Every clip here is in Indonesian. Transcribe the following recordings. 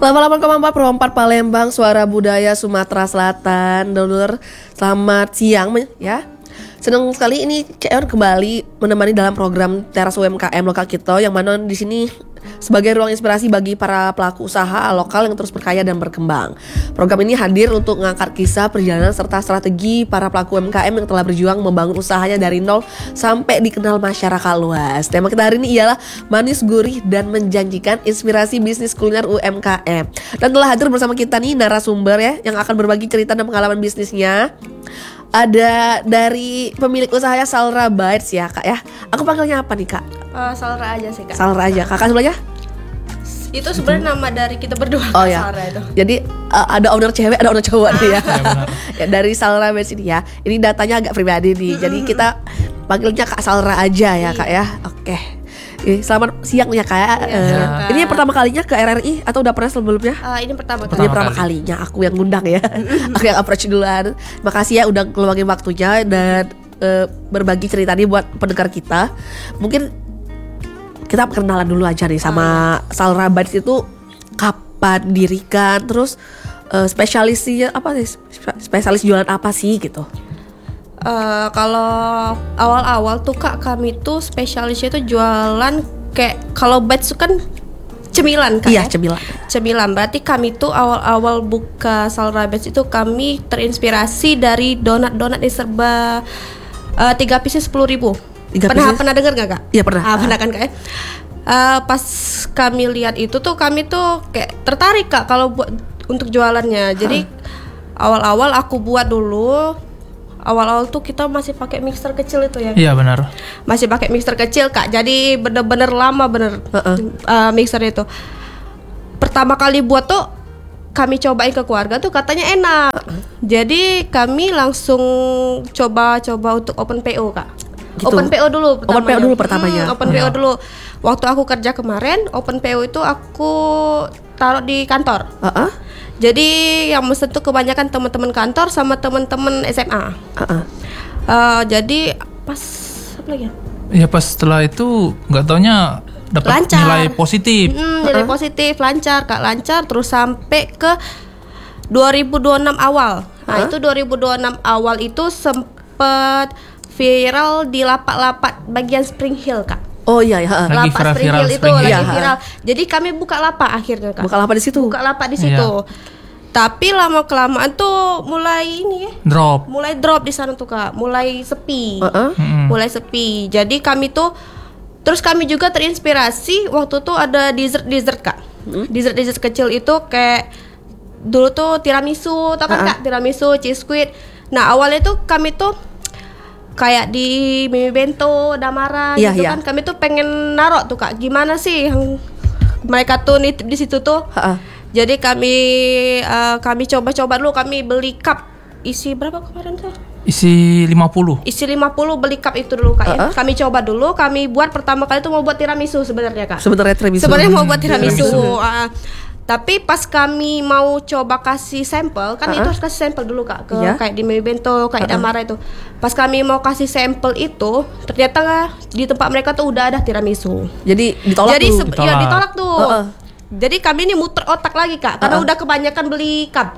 88,4 Palembang, Suara Budaya Sumatera Selatan. Dulur, selamat siang ya. Senang sekali ini CR kembali menemani dalam program Teras UMKM Lokal kita, yang mana di sini sebagai ruang inspirasi bagi para pelaku usaha lokal yang terus berkaya dan berkembang. Program ini hadir untuk mengangkat kisah perjalanan serta strategi para pelaku UMKM yang telah berjuang membangun usahanya dari nol sampai dikenal masyarakat luas. Tema kita hari ini ialah manis, gurih, dan menjanjikan, inspirasi bisnis kuliner UMKM. Dan telah hadir bersama kita nih narasumber ya, yang akan berbagi cerita dan pengalaman bisnisnya. Ada dari pemilik usahanya Salra Bites ya kak ya. Aku panggilnya apa nih kak? Salra aja sih kak. Salra aja. Kakak sebelahnya? Itu sebenarnya nama dari kita berdua. Oh ya. Salra itu. Jadi ada owner cewek, ada owner cowok nih ya. Ya dari Salra Bites ini ya. Ini datanya agak pribadi nih. Jadi kita panggilnya Kak Salra aja ya kak ya. Oke. Selamat siang ya kak. Ini yang pertama kalinya ke RRI atau udah pernah sebelumnya? Ini pertama kali. Ini pertama kalinya aku yang ngundang ya. Aku yang approach duluan. Makasih ya udah ngeluangin waktunya dan berbagi cerita nih buat pendengar kita. Mungkin kita perkenalan dulu aja nih sama Salra Bites itu kapan dirikan, terus spesialisnya apa sih? Spesialis jualan apa sih gitu? Kalau awal-awal tuh kak, kami tuh spesialisnya tuh jualan kayak, kalau Bites itu kan cemilan kak. Iya, ya? Cemilan. Berarti kami tuh awal-awal buka Salra Bites itu kami terinspirasi dari donat-donat yang serba 3 pieces 10.000. Pernah dengar gak kak? Iya pernah. Pernah kan kak? Pas kami lihat itu tuh kami tuh kayak tertarik kak kalau buat untuk jualannya. Jadi awal-awal aku buat dulu. Awal-awal tuh kita masih pakai mixer kecil itu ya. Iya benar. Masih pakai mixer kecil kak. Jadi bener-bener lama mixer itu. Pertama kali buat tuh kami cobain ke keluarga tuh katanya enak. Jadi kami langsung coba untuk open PO kak. Gitu. Open PO dulu pertamanya. Open PO dulu. Waktu aku kerja kemarin, open PO itu aku taruh di kantor. Jadi yang mesen tuh kebanyakan teman-teman kantor sama teman-teman SMA. Jadi pas apa lagi ya? Ya pas setelah itu nggak taunya dapat nilai positif. Nilai positif, lancar kak, lancar terus sampai ke 2026 awal. Nah itu 2026 awal itu sempet viral di lapak-lapak bagian Spring Hill kak. Oh iya ya. Lapak Spring Hill itu lagi viral. Jadi kami buka lapak akhirnya kak. Buka lapak di situ. Iya. Tapi lama kelamaan tuh mulai ini ya. Mulai drop di sana tuh kak. Mulai sepi. Mulai sepi. Jadi kami tuh terus kami juga terinspirasi waktu tuh ada dessert kak. Dessert kecil itu kayak dulu tuh tiramisu, tau kan kak? Tiramisu, cheese squid. Nah awalnya tuh kami tuh kayak di Mimi Bento, Damara gitu kan. Kami tuh pengen narok tuh kak. Gimana sih yang mereka tuh nitip di situ tuh. Jadi kami coba-coba dulu. Kami beli cup isi berapa kemarin tuh? Isi 50. Isi 50 beli cup itu dulu kak ya. Kami coba dulu. Kami buat pertama kali tuh mau buat tiramisu sebenarnya kak. Sebenarnya mau buat tiramisu. Tapi pas kami mau coba kasih sampel kan itu harus kasih sampel dulu kak ke kayak di Mimi Bento, kayak Damara itu. Pas kami mau kasih sampel itu ternyata di tempat mereka tuh udah ada tiramisu. Jadi ditolak. Ditolak tuh. Jadi kami ini muter otak lagi kak karena udah kebanyakan beli cup.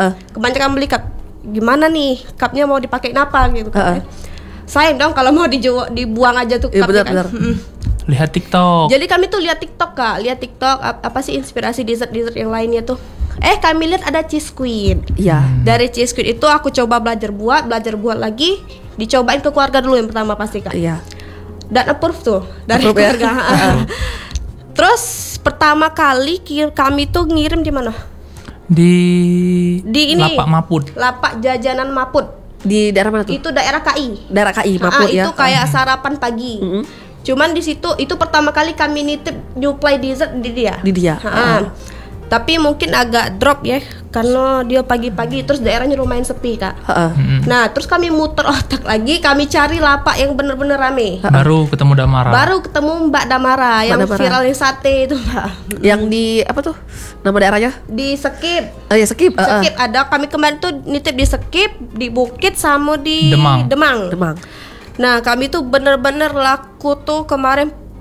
Gimana nih cupnya mau dipakai apa gitu kan. Sayang dong kalau mau dibuang aja tuh cupnya kan. Lihat TikTok. Jadi kami tuh lihat TikTok kak, apa sih inspirasi dessert yang lainnya tuh. Kami lihat ada cheese squid. Iya. Dari cheese squid itu aku coba belajar buat lagi, dicobain ke keluarga dulu yang pertama pasti kak. Iya. Dan approve tuh dari keluarga. Terus pertama kali kami tuh ngirim di mana? Di ini. Lapak Maput. Lapak jajanan Maput. Di daerah mana tuh? Itu daerah KI. Daerah KI Maput ya. Itu kayak sarapan pagi. Cuman di situ itu pertama kali kami nitip nyuplai dessert di dia. Tapi mungkin agak drop ya karena dia pagi-pagi terus daerahnya lumayan sepi kak. Nah terus kami muter otak lagi, kami cari lapak yang bener-bener rame. Baru ketemu Mbak Damara yang viral yang sate itu mbak. Yang di apa tuh nama daerahnya? Di Sekip. Sekip. Sekip ada, kami kemarin tuh nitip di Sekip, di Bukit sama di Demang. Nah kami tuh bener-bener laku tuh kemarin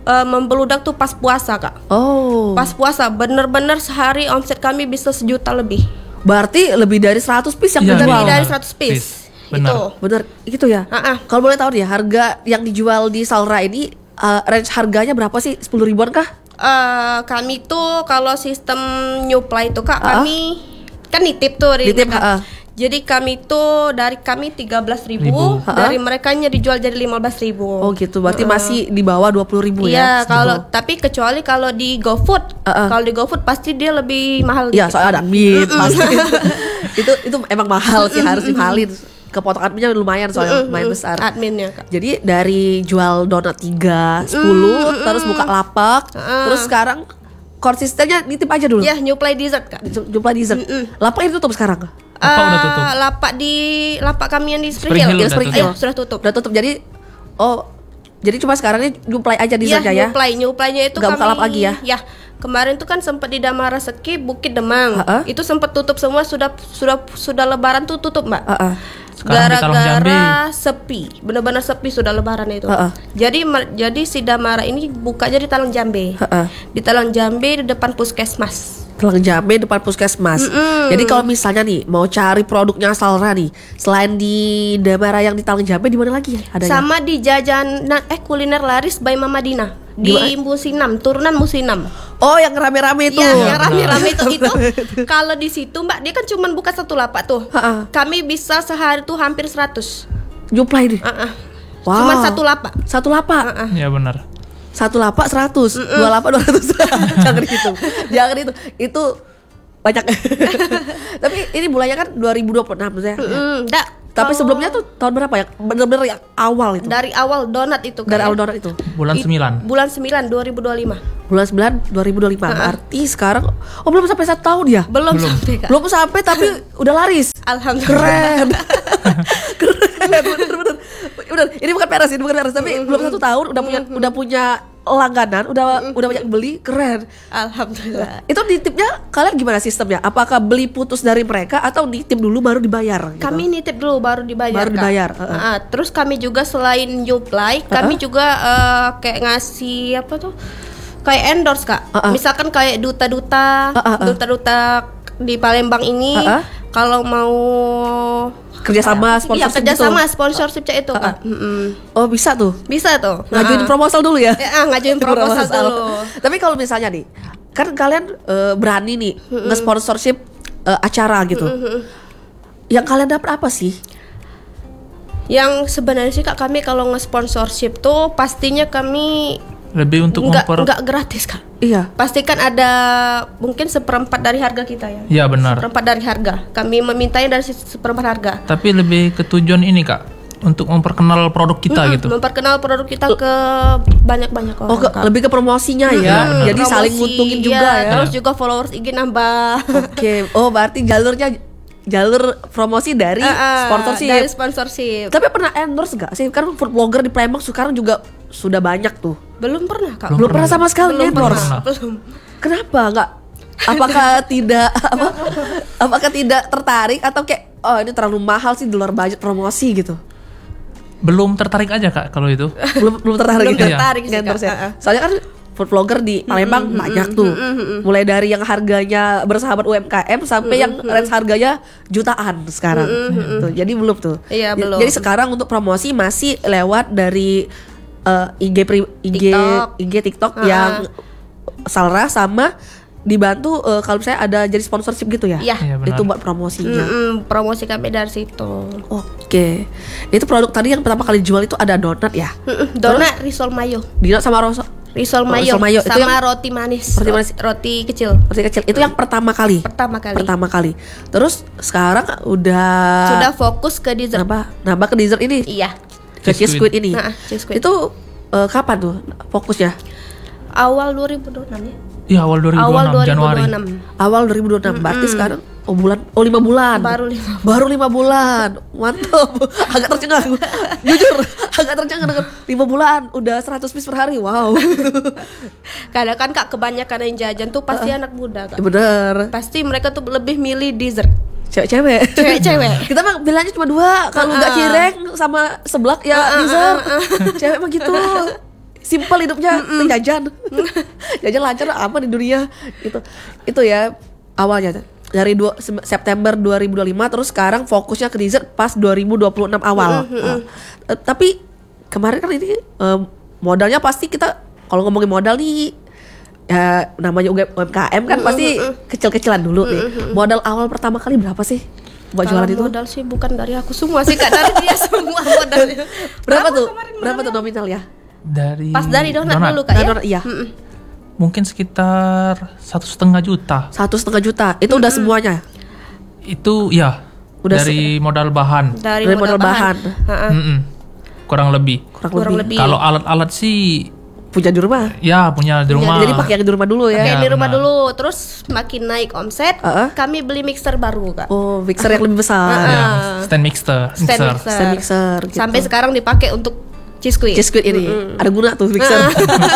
membeludak tuh pas puasa Kak. Oh. Pas puasa bener-bener sehari omset kami bisa 1 juta lebih. Berarti lebih dari 100 piece yang Lebih dijual. dari 100 piece. Itu. Bener, gitu ya. Kalau boleh tahu nih, harga yang dijual di Salra ini range harganya berapa sih? 10 ribuan kah? Kami tuh kalau sistem nyuplai itu Kak, kami kan nitip tuh nitip, jadi kami tuh dari kami 13.000, dari mereka dijual jadi 15.000. Oh gitu, berarti masih di bawah 20.000 ya? Iya, tapi kecuali kalau di GoFood, kalau di GoFood pasti dia lebih mahal. Iya, soalnya ada admin pasti. itu emang mahal sih, harus dimahalin. Kepotongan adminnya lumayan soalnya, lumayan besar. Adminnya Kak. Jadi dari jual donat 3, 10, terus buka lapak, terus sekarang konsistennya nitip aja dulu. Iya, nyuplai dessert Kak. Nyuplai dessert. Lapaknya tutup sekarang? Udah tutup. Lapak kami yang di Spring Hill sudah tutup. Udah tutup. Jadi cuma sekarang ini nyuplai aja dessertnya ya. Nyuplainya itu nggak buka lapak lagi ya. Ya, kemarin tuh kan sempat di Damara Seki, Bukit Demang. Itu sempat tutup semua, sudah lebaran tuh tutup, Mbak. Gara-gara sepi, benar-benar sepi sudah lebaran itu. Jadi si Damara ini buka jadi Talang Jambe. Di Talang Jambe di depan puskesmas. Talang Jambe depan puskesmas. Jadi kalau misalnya nih mau cari produknya Salra nih, selain di Damara yang di Talang Jambe, di mana lagi ya adanya? Sama di jajanan kuliner laris by Mama Dina di Musinam, turunan Musinam. Oh, yang rame-rame itu. Iya, yang rame-rame itu kalau di situ Mbak, dia kan cuma buka 1 lapak tuh. Kami bisa sehari tuh hampir 100. Nyuplai deh. Wow. Cuma 1 lapak. 1 lapak. Iya benar. 1 lapak 100, 2 lapak 200. Jangan hitung. Jangan itu. Itu banyak. Tapi ini mulainya kan 2026 ya. Tapi sebelumnya tuh tahun berapa ya? Bener-bener yang awal itu. Dari awal donat itu kan. Dari awal donat itu. Bulan 9. Bulan 9 2025. Bulan 9 2025. Arti sekarang belum sampai 1 tahun ya? Belum sampai Kak. Belum sampai tapi udah laris. Alhamdulillah. Keren. Bener. Ini bukan peres tapi belum 1 tahun udah punya langganan, udah banyak beli, keren. Alhamdulillah. Itu nitipnya kalian gimana sistemnya? Apakah beli putus dari mereka atau nitip dulu baru dibayar? Gitu? Kami nitip dulu baru dibayar. Terus kami juga selain nyuplai, kami juga kayak ngasih apa tuh? Kayak endorse Kak. Misalkan kayak duta-duta di Palembang ini kalau mau kerjasama sponsorship sponsorship itu Kak. Oh bisa tuh ngajuin proposal dulu ya. Ngajuin proposal dulu. Tapi kalau misalnya nih, kan kalian berani nih nge-sponsorship acara gitu. Yang kalian dapat apa sih? Yang sebenarnya sih Kak, kami kalau nge-sponsorship tuh pastinya kami lebih untuk nggak gratis Kak. Iya. Pastikan ada mungkin 1/4 dari harga kita ya. Iya benar. 1/4 dari harga. Kami memintanya dari 1/4 harga. Tapi lebih ke tujuan ini Kak, untuk memperkenal produk kita gitu. Memperkenal produk kita ke banyak-banyak orang. Lebih ke promosinya ya. Jadi promosi, saling nguntungin juga ya. Terus juga followers IG nambah. Oke. Oh berarti jalur promosi dari sponsorship. Tapi pernah endorse gak sih? Kan food blogger di Palembang sekarang juga sudah banyak tuh. Belum pernah Kak. Belum pernah sama sekali endorse. Belum. Kenapa nggak? Apakah tidak tertarik atau kayak ini terlalu mahal sih di luar budget promosi gitu? Belum tertarik aja Kak kalau itu. belum tertarik. Belum tertarik sih Kak. Ya. Soalnya kan food vlogger di Palembang banyak tuh. Mulai dari yang harganya bersahabat UMKM sampai yang range harganya jutaan sekarang. Tuh, jadi belum tuh. Iya, belum. Jadi sekarang untuk promosi masih lewat dari IG TikTok yang Salra sama dibantu kalau saya ada jadi sponsorship gitu ya. Iya, itu buat promosinya. Promosi kami dari situ. Oke. Itu produk tadi yang pertama kali dijual itu ada donat ya. Donat risol mayo. Donat sama risol mayo sama roti manis. Roti kecil. Itu yang pertama kali. Terus sekarang sudah fokus ke dessert. Nambah ke dessert ini. Iya. Cheese squid ini. Cheese squid. Itu kapan tuh fokusnya? Awal 2026 ya. Iya, awal 2026 Januari. Awal 2026. Berarti sekarang 5 bulan. Baru 5 bulan. Mantap. Agak tercengang. Jujur, agak tercengang dengan 5 bulan udah 100 piece per hari. Wow. Kadang kan Kak, kebanyakan yang jajan tuh pasti anak muda Kak. Bener. Pasti mereka tuh lebih milih dessert. Cewek-cewek. Kita mah bilangnya cuma 2. Kalau enggak cireng sama seblak ya dessert. Cewek mah gitu. Simpel hidupnya, jajan. Jajan lancar aman di dunia. Itu ya awalnya dari September 2025, terus sekarang fokusnya ke dessert pas 2026 awal. Tapi kemarin kan ini modalnya pasti kita kalau ngomongin modal nih ya namanya UMKM kan pasti kecil-kecilan dulu nih. Modal awal pertama kali berapa sih buat jualan itu? Modal sih bukan dari aku semua sih Kak, dari dia semua modalnya. Berapa tuh nominal ya? Pas dari donat dulu Kak ya? Donat, iya. Mungkin sekitar 1,5 juta. 1,5 juta itu udah semuanya? Itu ya udah dari modal bahan. Dari modal bahan. Kurang lebih. Kalau alat-alat sih punya di rumah. Ya, punya di rumah. Jadi pakai yang di rumah dulu ya. Pakai di rumah dulu, terus makin naik omset, kami beli mixer baru Kak. Oh, mixer yang lebih besar. Stand mixer. Gitu. Sampai sekarang dipakai untuk cheese squid ini. Ada guna tuh mixer.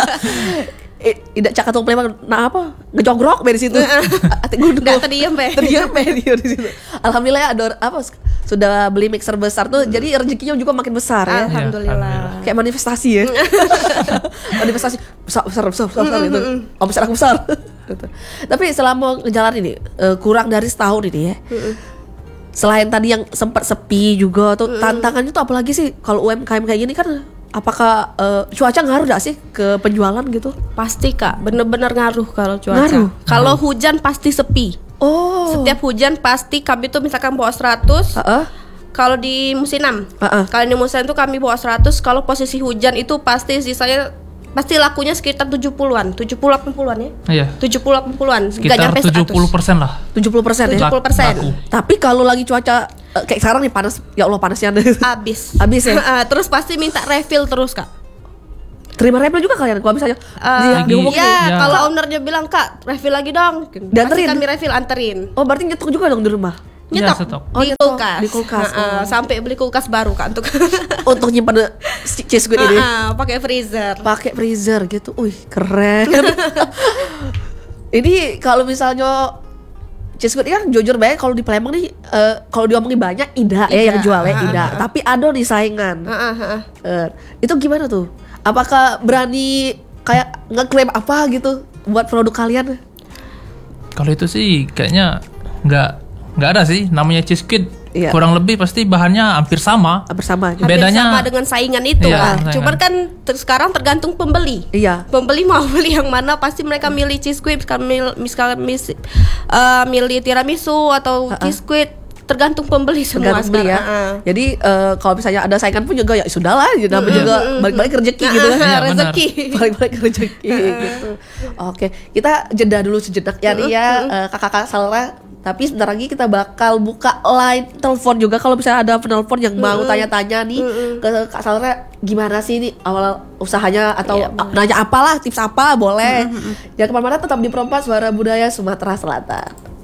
Tidak cakap memang ngejogrok dari situ. Enggak terdiam di situ. Alhamdulillah ada sudah beli mixer besar tuh, jadi rezekinya juga makin besar ya. Alhamdulillah. Kayak manifestasi ya. Manifestasi besar itu. Omset aku besar. Tapi selama ngejalan ini kurang dari setahun ini ya. Selain tadi yang sempat sepi juga tuh, tantangannya tuh apalagi sih kalau UMKM kayak gini kan? Apakah cuaca ngaruh gak sih ke penjualan gitu? Pasti Kak, bener-bener ngaruh kalau cuaca. Kalau hujan pasti sepi. Setiap hujan pasti kami tuh misalkan bawa 100. Kalau di musim 6. Kalau di musim itu kami bawa 100. Kalau posisi hujan itu pasti sisanya pasti lakunya sekitar 70-an, 70-80-an ya. Iya. 70-80-an. Sekitar 70% lah. 70% ya. 70%. Tapi kalau lagi cuaca kayak sekarang nih panas, ya Allah panasnya habis ya. Terus pasti minta refill terus Kak. Terima refill juga kalian kalau misalnya kalau ownernya bilang Kak refill lagi dong, dianterin. Kami refill anterin. Oh berarti nyetok juga dong di rumah? Nyetok di kulkas. Sampai beli kulkas baru Kak untuk nyimpan cheese squid ini. Pakai freezer gitu. Keren. Ini kalau misalnya cheese squid kan jujur banget kalau di Palembang nih kalau diomongin banyak Ida ya yang jualnya Ida, tapi ada nih saingan. Itu gimana tuh? Apakah berani kayak ngeklaim apa gitu buat produk kalian? Kalau itu sih kayaknya nggak ada sih namanya cheese squid. Kurang lebih pasti bahannya hampir sama. Bedanya sama dengan saingan itu Cuman kan sekarang tergantung pembeli. Pembeli mau beli yang mana pasti mereka milih cheese squid, misalkan milih tiramisu atau cheese squid. Tergantung pembeli semua sekarang ya. Jadi kalau misalnya ada saingan pun juga ya sudahlah, namanya juga balik-balik rezeki gitu kan. Rezeki. Balik-balik rezeki gitu. Oke, kita jeda dulu sejenak ya nih ya kakak-kakak Salra. Tapi sebentar lagi kita bakal buka line telepon juga kalau misalnya ada penelpon yang mau tanya-tanya nih ke Kak Salra gimana sih ini awal usahanya atau nanya apalah, tips apa boleh. Jangan kemana-mana, tetap di Perempat Suara Budaya Sumatera Selatan.